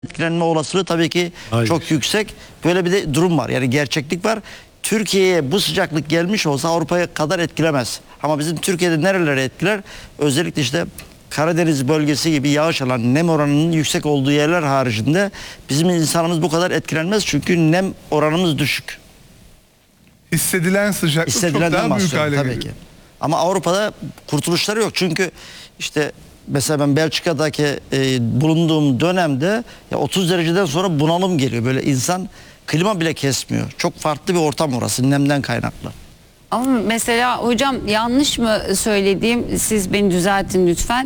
etkilenme olasılığı tabii ki Hayır. çok yüksek. Böyle bir de durum var. Yani gerçeklik var. Türkiye'ye bu sıcaklık gelmiş olsa Avrupa'ya kadar etkilemez. Ama bizim Türkiye'de nerelere etkiler? Özellikle işte Karadeniz bölgesi gibi yağış alan, nem oranının yüksek olduğu yerler haricinde bizim insanımız bu kadar etkilenmez. Çünkü nem oranımız düşük. Hissedilen sıcaklık çok daha büyük bahsediyorum hale tabii geliyor. ki. Ama Avrupa'da kurtuluşları yok. Çünkü işte mesela ben Belçika'daki bulunduğum dönemde ya 30 dereceden sonra bunalım geliyor. Böyle insan klima bile kesmiyor. Çok farklı bir ortam orası nemden kaynaklı. Ama mesela hocam yanlış mı söylediğim, siz beni düzeltin lütfen.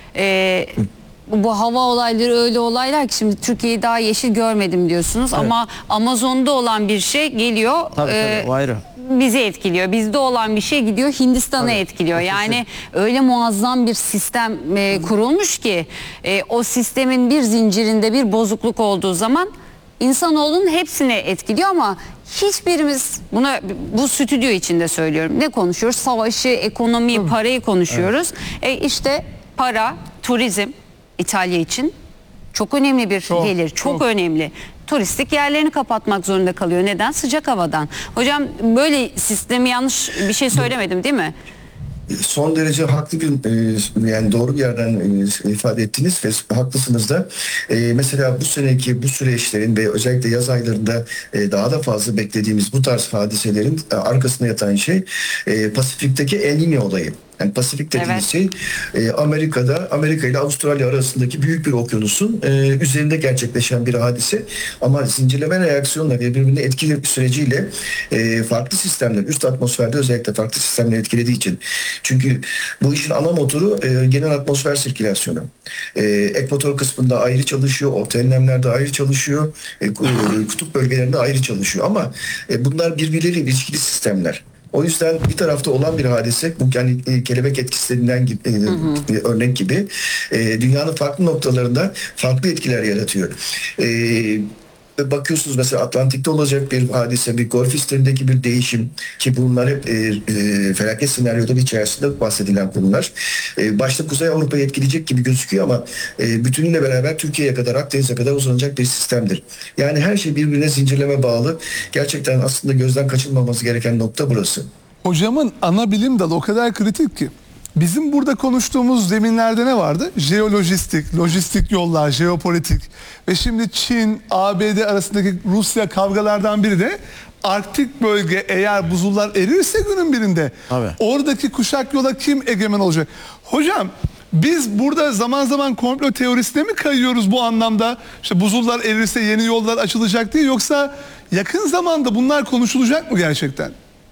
Bu hava olayları öyle olaylar ki şimdi Türkiye'yi daha yeşil görmedim diyorsunuz, evet. Ama Amazon'da olan bir şey geliyor. Tabii, o ayrı. Bizi etkiliyor. Bizde olan bir şey gidiyor Hindistan'a etkiliyor. Yani öyle muazzam bir sistem kurulmuş ki o sistemin bir zincirinde bir bozukluk olduğu zaman insanoğlunun hepsini etkiliyor ama hiçbirimiz bu stüdyo içinde söylüyorum. Ne konuşuyoruz? Savaşı, ekonomiyi, parayı konuşuyoruz. İşte para, turizm İtalya için çok önemli bir gelir. Çok önemli. Turistik yerlerini kapatmak zorunda kalıyor. Neden? Sıcak havadan. Hocam böyle sistemi yanlış bir şey söylemedim değil mi? Son derece haklı bir yani doğru bir yerden ifade ettiniz ve haklısınız da. Mesela bu seneki bu süreçlerin ve özellikle yaz aylarında daha da fazla beklediğimiz bu tarz hadiselerin arkasında yatan şey Pasifik'teki El Niño olayı. Yani Pasifik dediğimiz şey Amerika ile Avustralya arasındaki büyük bir okyanusun üzerinde gerçekleşen bir hadise. Ama zincirleme reaksiyonla birbirine etkili süreciyle farklı sistemler, üst atmosferde özellikle farklı sistemleri etkilediği için. Çünkü bu işin ana motoru genel atmosfer sirkülasyonu. Ekvator kısmında ayrı çalışıyor, orta enlemlerde ayrı çalışıyor, kutup bölgelerinde ayrı çalışıyor. Ama bunlar birbirleriyle ilişkili sistemler. O yüzden bir tarafta olan bir hadise, bu yani kelebek etkisi denilen örnek gibi dünyanın farklı noktalarında farklı etkiler yaratıyor. Bakıyorsunuz mesela Atlantik'te olacak bir hadise, bir Golf sistemindeki bir değişim ki bunlar hep felaket senaryoları içerisinde bahsedilen konular. Başta Kuzey Avrupa'yı etkileyecek gibi gözüküyor ama bütünüyle beraber Türkiye'ye kadar, Akdeniz'e kadar uzanacak bir sistemdir. Yani her şey birbirine zincirleme bağlı. Gerçekten aslında gözden kaçırılmaması gereken nokta burası. Hocamın ana bilim dalı o kadar kritik ki. Bizim burada konuştuğumuz zeminlerde ne vardı? Jeolojistik, lojistik yollar, jeopolitik ve şimdi Çin, ABD arasındaki Rusya kavgalardan biri de Arktik bölge. Eğer buzullar erirse günün birinde oradaki kuşak yola kim egemen olacak? Hocam biz burada zaman zaman komplo teorisine mi kayıyoruz bu anlamda? İşte buzullar erirse yeni yollar açılacak diye, yoksa yakın zamanda bunlar konuşulacak mı gerçekten?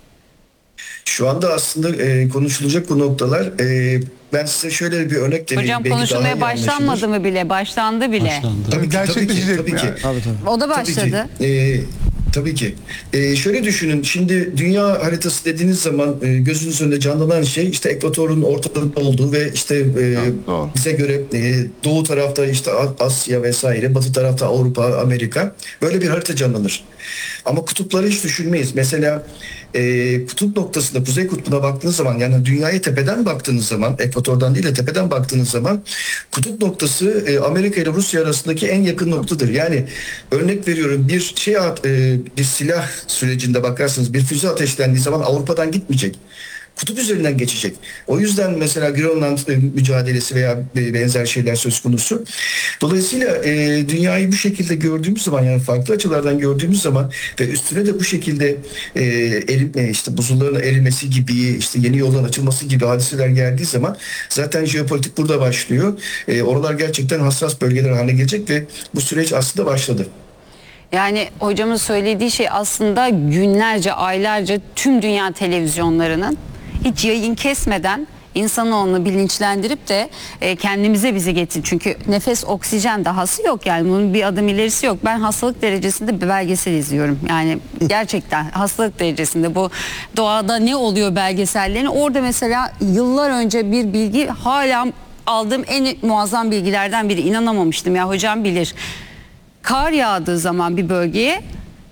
Şu anda aslında konuşulacak bu noktalar. Ben size şöyle bir örnek vereyim. Hocam konuşulmaya başlanmadı mı bile? Başlandı bile. Başlandı. Tabii ki, Gerçekleşecek tabii mi ki. yani? Tabii. O da başladı. Tabii ki. Şöyle düşünün. Şimdi dünya haritası dediğiniz zaman gözünüz önünde canlanan şey işte ekvatorun ortalarında olduğu ve işte bize göre doğu tarafta işte Asya vesaire, batı tarafta Avrupa, Amerika. Böyle bir harita canlanır. Ama kutupları hiç düşünmeyiz. Mesela kutup noktasında, Kuzey Kutbu'na baktığınız zaman, yani dünyaya tepeden baktığınız zaman, ekvatordan değil de tepeden baktığınız zaman kutup noktası Amerika ile Rusya arasındaki en yakın noktadır. Yani örnek veriyorum, bir silah sürecinde bakarsanız bir füze ateşlendiği zaman Avrupa'dan gitmeyecek. Kutup üzerinden geçecek. O yüzden mesela Grönland mücadelesi veya benzer şeyler söz konusu. Dolayısıyla dünyayı bu şekilde gördüğümüz zaman, yani farklı açılardan gördüğümüz zaman ve üstüne de bu şekilde işte buzulların erimesi gibi, işte yeni yolların açılması gibi hadiseler geldiği zaman zaten jeopolitik burada başlıyor. Oralar gerçekten hassas bölgeler haline gelecek ve bu süreç aslında başladı. Yani hocamın söylediği şey aslında günlerce, aylarca tüm dünya televizyonlarının hiç yayın kesmeden insanoğlunu bilinçlendirip de kendimize bizi getir. Çünkü nefes oksijen dahası yok, yani bunun bir adım ilerisi yok. Ben hastalık derecesinde bir belgesel izliyorum. Yani gerçekten hastalık derecesinde bu doğada ne oluyor belgesellerini. Orada mesela yıllar önce bir bilgi, hala aldığım en muazzam bilgilerden biri, inanamamıştım ya, hocam bilir. Kar yağdığı zaman bir bölgeye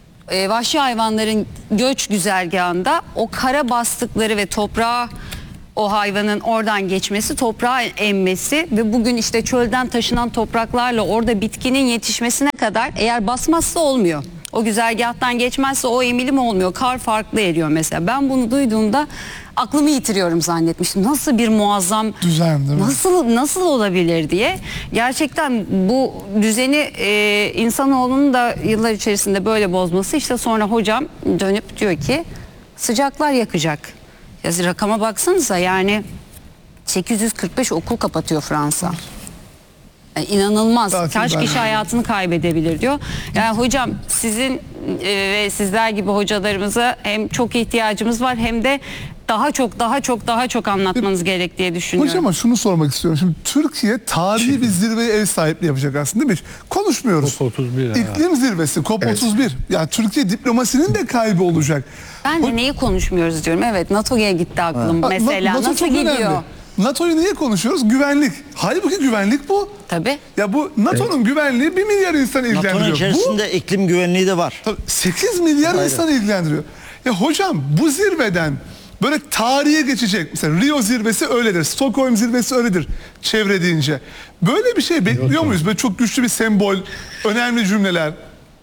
vahşi hayvanların göç güzergahında o kara bastıkları ve toprağa o hayvanın oradan geçmesi, toprağa emmesi ve bugün işte çölden taşınan topraklarla orada bitkinin yetişmesine kadar eğer basmazsa olmuyor. O güzergahtan geçmezse o emilim olmuyor. Kar farklı eriyor mesela. Ben bunu duyduğumda aklımı yitiriyorum zannetmiştim. Nasıl bir muazzam Düzen, değil mi? nasıl olabilir diye. Gerçekten bu düzeni insanoğlunun da yıllar içerisinde böyle bozması, işte sonra hocam dönüp diyor ki sıcaklar yakacak. Ya rakama baksanıza, yani 845 okul kapatıyor Fransa. Yani inanılmaz. Tatil Kaç kişi belki. hayatını kaybedebilir diyor. Yani hocam sizin ve sizler gibi hocalarımıza hem çok ihtiyacımız var hem de daha çok anlatmanız gerek diye düşünüyorum. Hocama şunu sormak istiyorum. Şimdi Türkiye tarihi bir zirveye ev sahipliği yapacak aslında, değil mi? Konuşmuyoruz. COP31 ya. İklim zirvesi COP31. Yani Türkiye diplomasinin de kaybı olacak. Ben de neyi konuşmuyoruz diyorum. Evet, NATO'ya gitti aklım mesela. NATO Nasıl çok önemli. gidiyor? NATO'yu niye konuşuyoruz? Güvenlik. Halbuki güvenlik bu. Tabii. Ya bu NATO'nun güvenliği 1 milyar insan ilgilendiriyor. NATO'nun Bu içerisinde iklim güvenliği de var. tabii 8 milyar Aynen. insan ilgilendiriyor. Ya hocam bu zirveden böyle tarihe geçecek. Mesela Rio zirvesi öyledir. Stockholm zirvesi öyledir. Çevre deyince. Böyle bir şey bekliyor muyuz? Böyle çok güçlü bir sembol, önemli cümleler.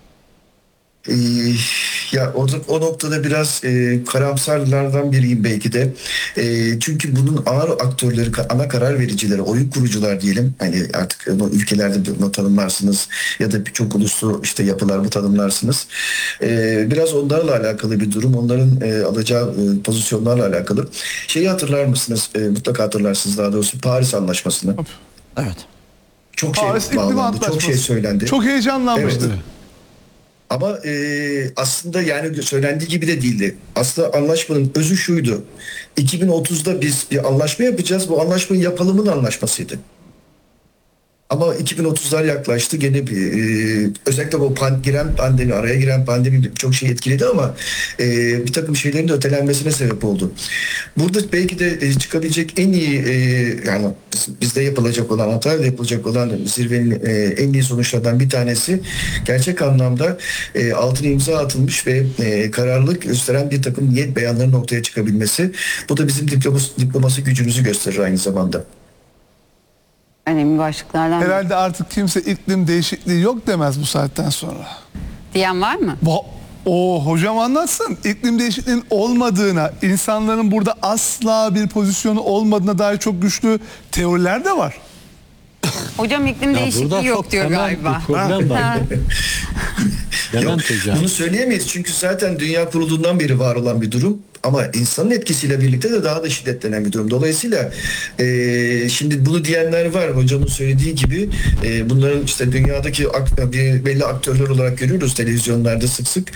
Ya o noktada biraz karamsarlardan biriyim belki de. Çünkü bunun ağır aktörleri, ana karar vericileri, oyun kurucular diyelim. Hani artık ülkelerde bunu tanımlarsınız ya da birçok uluslu işte yapılar bu tanımlarsınız. Biraz onlarla alakalı bir durum. Onların alacağı pozisyonlarla alakalı. Şeyi hatırlar mısınız? Mutlaka hatırlarsınız daha doğrusu. Paris Anlaşması'nı. Evet. Çok şey Paris İklim bağlandı, Antlaşması. çok şey söylendi. Çok heyecanlanmıştı. Evet. Ama aslında yani söylendiği gibi de değildi. Aslında anlaşmanın özü şuydu. 2030'da biz bir anlaşma yapacağız. Bu anlaşmanın yapılımın anlaşmasıydı. Ama 2030'lar yaklaştı. Gene özellikle bu araya giren pandemi çok şey etkiledi ama bir takım şeylerin de ötelenmesine sebep oldu. Burada belki de çıkabilecek en iyi yani bizde yapılacak olan, Antalya'da yapılacak olan zirvenin en iyi sonuçlardan bir tanesi gerçek anlamda altına imza atılmış ve kararlılık gösteren bir takım niyet beyanlarının ortaya çıkabilmesi. Bu da bizim diplomasi gücümüzü gösterir aynı zamanda. Önemli başlıklardan Herhalde artık kimse iklim değişikliği yok demez bu saatten sonra. diyen var mı? O hocam anlatsın. İklim değişikliğinin olmadığına, insanların burada asla bir pozisyonu olmadığına dair çok güçlü teoriler de var. Hocam iklim Ya değişikliği burada yok çok diyor temel galiba. bir problem var. Ha. Levent Hocam. Bunu söyleyemeyiz çünkü zaten dünya kurulduğundan beri var olan bir durum. Ama insanın etkisiyle birlikte de daha da şiddetlenen bir durum. Dolayısıyla şimdi bunu diyenler var. Hocamın söylediği gibi bunların işte dünyadaki belli aktörler olarak görüyoruz televizyonlarda sık sık.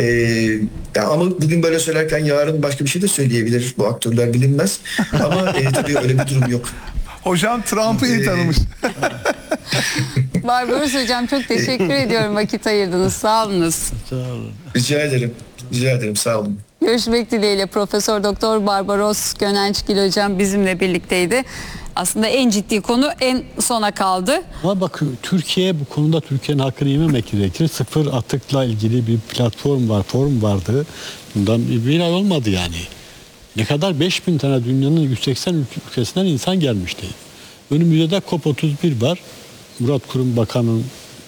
Ama bugün böyle söylerken yarın başka bir şey de söyleyebilir. Bu aktörler bilinmez. Ama tabii öyle bir durum yok. Hocam Trump'ı iyi tanımış. Barbaros Hocam çok teşekkür ediyorum, vakit ayırdınız. Sağ olunuz. Rica ederim. Rica ederim. Sağ olun. Görüşmek dileğiyle. Profesör Doktor Barbaros Gönençgil Hocam bizimle birlikteydi. Aslında en ciddi konu en sona kaldı. Ama bak Türkiye bu konuda Türkiye'nin hakkını yememek gerekir. Sıfır atıkla ilgili bir platform var, forum vardı. Bundan bir ay olmadı yani. Ne kadar 5000 tane dünyanın 180 ülkesinden insan gelmişti. Önümüzde de COP31 var. Murat Kurum Bakan'ın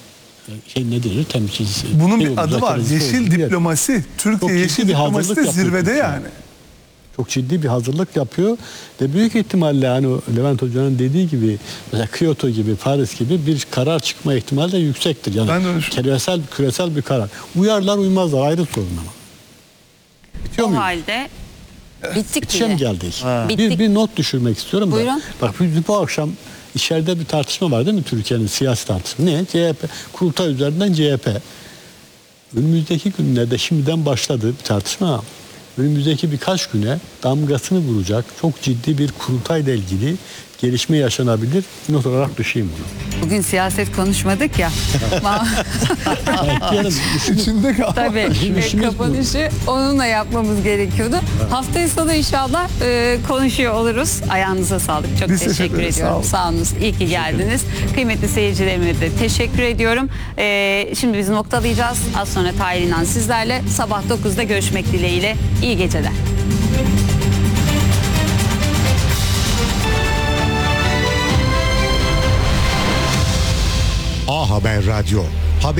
ne denir temsilcisi. Bunun Şey, bir adı var. müzakeresi Yeşil olduğu yer. diplomasi. Türkiye Çok yeşil ciddi bir diplomasi de hazırlık yapıyor zirvede Türkiye. yani. Çok ciddi bir hazırlık yapıyor ve büyük ihtimalle hani Levent Hoca'nın dediği gibi mesela Kyoto gibi, Paris gibi bir karar çıkma ihtimali de yüksektir. Yani Ben de öyle küresel bir karar. Uyarlar uymazlar ayrı sorun ama. Bitiyor O muyum? halde bittik Bitişe mi bile. geldik? Bittik. Bir not düşürmek istiyorum. Buyurun. Bak bu akşam içeride bir tartışma var değil mi Türkiye'nin siyasi tartışma? Ne? CHP. Kurultay üzerinden CHP. Önümüzdeki günlerde şimdiden başladı bir tartışma. Önümüzdeki birkaç güne damgasını vuracak çok ciddi bir kurultayla ilgili gelişme yaşanabilir. Not olarak düşeyim bunu. Bugün siyaset konuşmadık ya. Yarın İçinde kal. Tabii İşimiz bu. kapanışı onunla yapmamız gerekiyordu. Haftaya salı inşallah konuşuyor oluruz. Ayağınıza sağlık. Çok Biz teşekkür teşekkür ederiz. ediyorum. Sağ olun. Sağ olun. İyi ki geldiniz. Kıymetli seyircilerime de teşekkür ediyorum. Şimdi biz noktalayacağız. Az sonra Tahir İnan sizlerle sabah 9'da görüşmek dileğiyle. İyi geceler. A Haber Radyo.